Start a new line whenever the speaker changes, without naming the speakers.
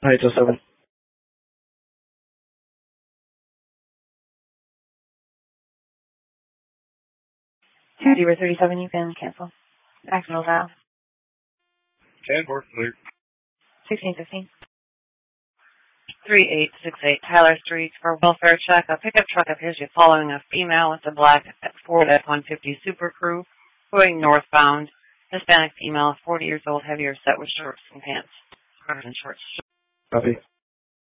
807.
Zebra 37, you can cancel. Accidental dial.
10-4, clear.
1615. 3868 Tyler Street for welfare check. A pickup truck appears to be following a female with a black Ford F-150 Super Crew going northbound. Hispanic female, 40 years old, heavier set with shorts and pants. Shorts.
Copy.